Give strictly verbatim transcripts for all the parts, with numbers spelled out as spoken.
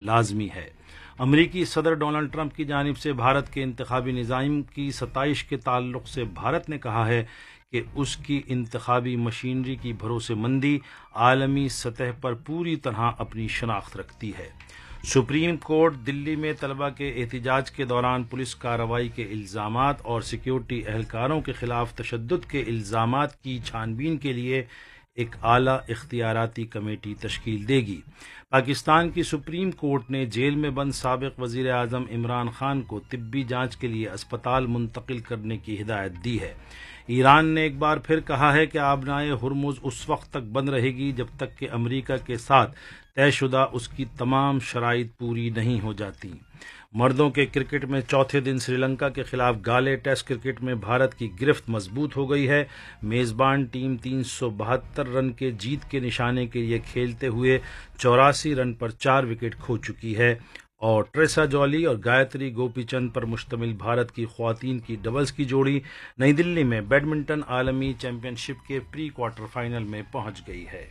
لازمی ہے۔ امریکی صدر ڈونلڈ ٹرمپ کی جانب سے بھارت کے انتخابی نظام کی ستائش کے تعلق سے بھارت نے کہا ہے کہ اس کی انتخابی مشینری کی بھروسے مندی عالمی سطح پر پوری طرح اپنی شناخت رکھتی ہے۔ سپریم کورٹ دلی میں طلبہ کے احتجاج کے دوران پولیس کارروائی کے الزامات اور سیکیورٹی اہلکاروں کے خلاف تشدد کے الزامات کی چھان بین کے لیے ایک اعلیٰ اختیاراتی کمیٹی تشکیل دے گی۔ پاکستان کی سپریم کورٹ نے جیل میں بند سابق وزیر اعظم عمران خان کو طبی جانچ کے لیے اسپتال منتقل کرنے کی ہدایت دی ہے۔ ایران نے ایک بار پھر کہا ہے کہ آبنائے ہرمز اس وقت تک بند رہے گی جب تک کہ امریکہ کے ساتھ طے شدہ اس کی تمام شرائط پوری نہیں ہو جاتی۔ مردوں کے کرکٹ میں چوتھے دن سری لنکا کے خلاف گالے ٹیسٹ کرکٹ میں بھارت کی گرفت مضبوط ہو گئی ہے۔ میزبان ٹیم تین سو بہتر رن کے جیت کے نشانے کے لیے کھیلتے ہوئے چوراسی رن پر چار وکٹ کھو چکی ہے اور ٹریسا جولی اور گایتری گوپی چند پر مشتمل بھارت کی خواتین کی ڈبلز کی جوڑی نئی دلی میں بیڈمنٹن عالمی چیمپئن شپ کے پری کوارٹر فائنل میں پہنچ گئی ہے۔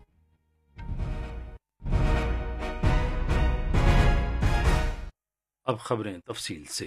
اب خبریں تفصیل سے۔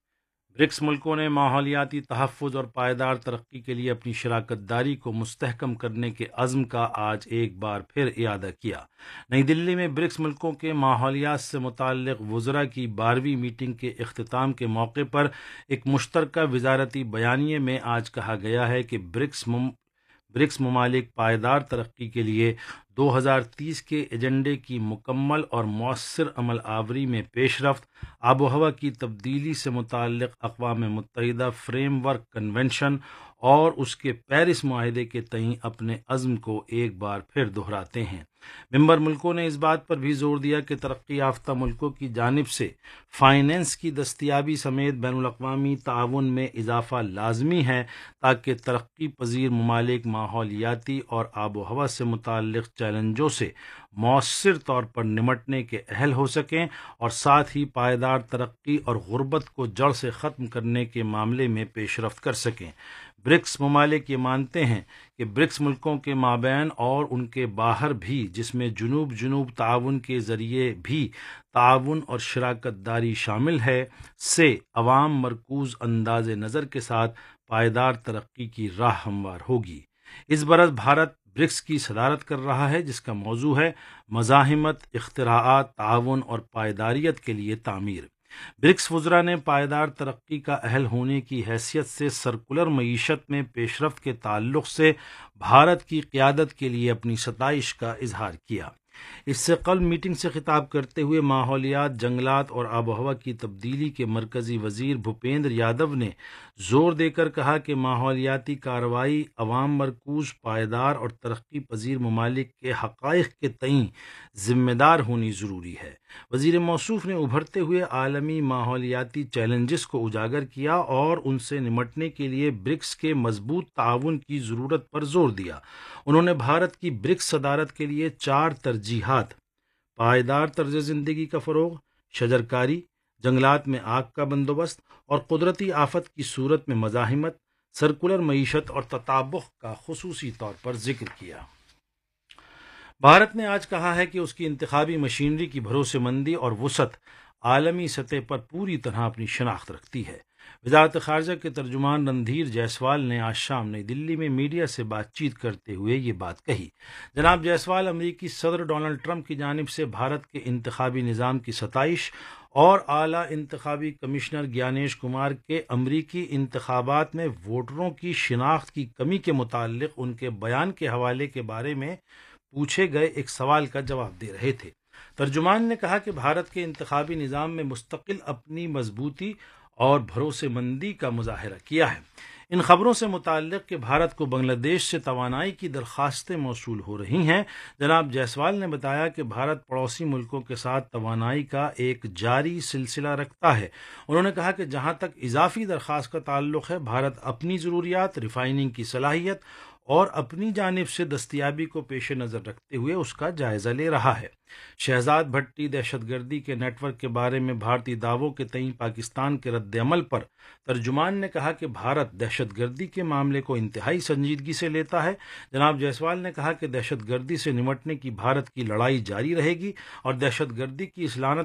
برکس ملکوں نے ماحولیاتی تحفظ اور پائیدار ترقی کے لیے اپنی شراکت داری کو مستحکم کرنے کے عزم کا آج ایک بار پھر اعادہ کیا۔ نئی دلی میں برکس ملکوں کے ماحولیات سے متعلق وزراء کی بارہویں میٹنگ کے اختتام کے موقع پر ایک مشترکہ وزارتی بیانیے میں آج کہا گیا ہے کہ برکس مم برکس ممالک پائیدار ترقی کے لیے دو ہزار تیس کے ایجنڈے کی مکمل اور مؤثر عمل آوری میں پیش رفت، آب و ہوا کی تبدیلی سے متعلق اقوام متحدہ فریم ورک کنونشن اور اس کے پیرس معاہدے کے تئیں اپنے عزم کو ایک بار پھر دہراتے ہیں۔ ممبر ملکوں نے اس بات پر بھی زور دیا کہ ترقی یافتہ ملکوں کی جانب سے فائنینس کی دستیابی سمیت بین الاقوامی تعاون میں اضافہ لازمی ہے تاکہ ترقی پذیر ممالک ماحولیاتی اور آب و ہوا سے متعلق چیلنجوں سے مؤثر طور پر نمٹنے کے اہل ہو سکیں اور ساتھ ہی پائیدار ترقی اور غربت کو جڑ سے ختم کرنے کے معاملے میں پیش رفت کر سکیں۔ برکس ممالک یہ مانتے ہیں کہ برکس ملکوں کے مابین اور ان کے باہر بھی، جس میں جنوب جنوب تعاون کے ذریعے بھی تعاون اور شراکت داری شامل ہے، سے عوام مرکوز انداز نظر کے ساتھ پائیدار ترقی کی راہ ہموار ہوگی۔ اس برس بھارت برکس کی صدارت کر رہا ہے، جس کا موضوع ہے مزاحمت، اختراعات، تعاون اور پائیداریت کے لیے تعمیر۔ برکس وزراء نے پائیدار ترقی کا اہل ہونے کی حیثیت سے سرکولر معیشت میں پیش رفت کے تعلق سے بھارت کی قیادت کے لیے اپنی ستائش کا اظہار کیا۔ اس سے قبل میٹنگ سے خطاب کرتے ہوئے ماحولیات، جنگلات اور آب و ہوا کی تبدیلی کے مرکزی وزیر بھوپیندر یادو نے زور دے کر کہا کہ ماحولیاتی کارروائی عوام مرکوز، پائیدار اور ترقی پذیر ممالک کے حقائق کے تئیں ذمہ دار ہونی ضروری ہے۔ وزیر موصوف نے ابھرتے ہوئے عالمی ماحولیاتی چیلنجز کو اجاگر کیا اور ان سے نمٹنے کے لیے برکس کے مضبوط تعاون کی ضرورت پر زور دیا۔ انہوں نے بھارت کی برکس صدارت کے لیے چار ترجیحات: پائیدار طرز زندگی کا فروغ، شجرکاری، جنگلات میں آگ کا بندوبست اور قدرتی آفت کی صورت میں مزاحمت، سرکولر معیشت اور تطابق کا خصوصی طور پر ذکر کیا۔ بھارت نے آج کہا ہے کہ اس کی انتخابی مشینری کی بھروسے مندی اور وسعت عالمی سطح پر پوری طرح اپنی شناخت رکھتی ہے۔ وزارت خارجہ کے ترجمان رندھیر جیسوال نے آج شام نئی دلی میں میڈیا سے بات چیت کرتے ہوئے یہ بات کہی۔ جناب جیسوال امریکی صدر ڈونلڈ ٹرمپ کی جانب سے بھارت کے انتخابی نظام کی ستائش اور اعلیٰ انتخابی کمشنر گیانیش کمار کے امریکی انتخابات میں ووٹروں کی شناخت کی کمی کے متعلق ان کے بیان کے حوالے کے بارے میں پوچھے گئے ایک سوال کا جواب دے رہے تھے۔ ترجمان نے کہا کہ بھارت کے انتخابی نظام میں مستقل اپنی مضبوطی اور بھروسے مندی کا مظاہرہ کیا ہے۔ ان خبروں سے متعلق کہ بھارت کو بنگلہ دیش سے توانائی کی درخواستیں موصول ہو رہی ہیں، جناب جیسوال نے بتایا کہ بھارت پڑوسی ملکوں کے ساتھ توانائی کا ایک جاری سلسلہ رکھتا ہے۔ انہوں نے کہا کہ جہاں تک اضافی درخواست کا تعلق ہے، بھارت اپنی ضروریات، ریفائننگ کی صلاحیت اور اپنی جانب سے دستیابی کو پیش نظر رکھتے ہوئے اس کا جائزہ لے رہا ہے۔ شہزاد بھٹی دہشت گردی کے نیٹ ورک کے بارے میں بھارتی دعووں کے تئیں پاکستان کے رد عمل پر ترجمان نے کہا کہ بھارت دہشت گردی کے معاملے کو انتہائی سنجیدگی سے لیتا ہے۔ جناب جیسوال نے کہا کہ دہشت گردی سے نمٹنے کی بھارت کی لڑائی جاری رہے گی اور دہشت گردی کی اس لعنت